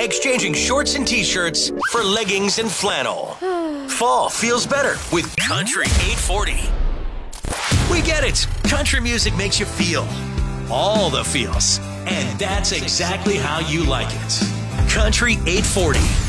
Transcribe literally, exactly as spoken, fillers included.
exchanging shorts and t-shirts for leggings and flannel. Fall feels better with Country eight forty. We get it. Country music makes you feel all the feels. And that's exactly how you like it. Country eight forty.